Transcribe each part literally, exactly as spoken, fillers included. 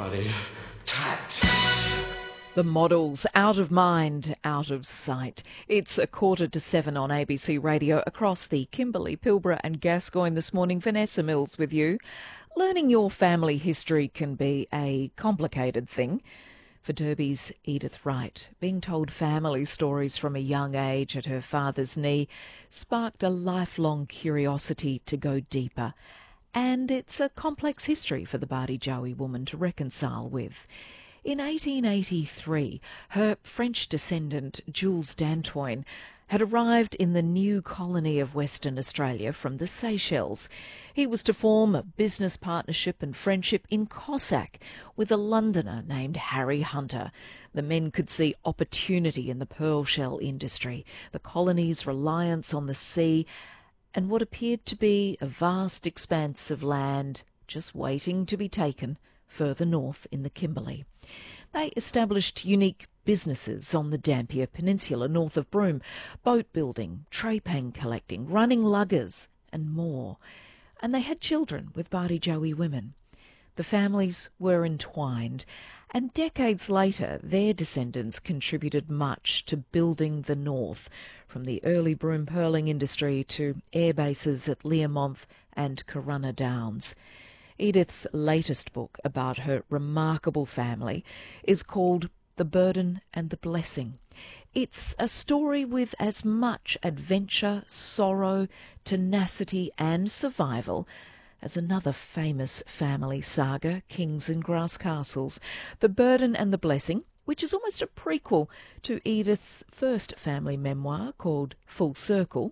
buddy. Tat. The Models, out of mind, out of sight. It's a quarter to seven on A B C Radio across the Kimberley, Pilbara and Gascoyne this morning. Vanessa Mills with you. Learning your family history can be a complicated thing. For Derby's Edith Wright, being told family stories from a young age at her father's knee sparked a lifelong curiosity to go deeper. And it's a complex history for the Bardi-Joey woman to reconcile with. In eighteen eighty-three, her French descendant Jules d'Antoine had arrived in the new colony of Western Australia from the Seychelles. He was to form a business partnership and friendship in Cossack with a Londoner named Harry Hunter. The men could see opportunity in the pearl shell industry, the colony's reliance on the sea, and what appeared to be a vast expanse of land just waiting to be taken further north in the Kimberley. They established unique businesses on the Dampier Peninsula north of Broome, boat building, trepang collecting, running luggers and more. And they had children with Bardi-Joey women. The families were entwined, and decades later their descendants contributed much to building the north, from the early Broome pearling industry to air bases at Learmonth and Corunna Downs. Edith's latest book about her remarkable family is called The Burden and the Blessing. It's a story with as much adventure, sorrow, tenacity and survival as another famous family saga, Kings and Grass Castles. The Burden and the Blessing, which is almost a prequel to Edith's first family memoir called Full Circle.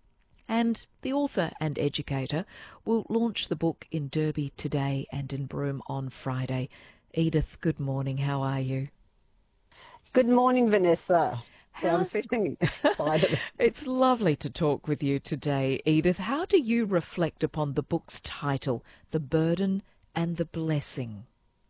And the author and educator will launch the book in Derby today and in Broome on Friday. Edith, good morning. How are you? Good morning, Vanessa. How... I'm feeling excited. It's lovely to talk with you today, Edith. How do you reflect upon the book's title, The Burden and the Blessing?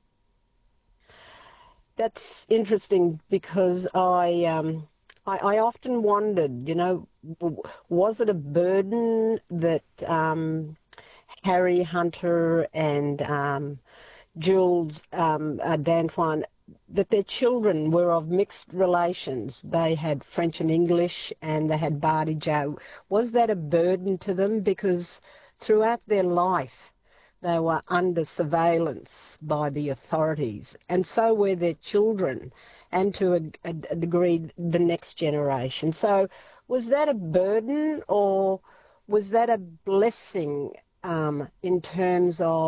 That's interesting because I, um, I, I often wondered, you know, was it a burden that um, Harry Hunter and um, Jules um, uh, d'Antoine, that their children were of mixed relations? They had French and English, and they had Bardi-Joe. Was that a burden to them? Because throughout their life, they were under surveillance by the authorities, and so were their children, and to a, a, a degree, the next generation. So was that a burden, or was that a blessing um, in terms of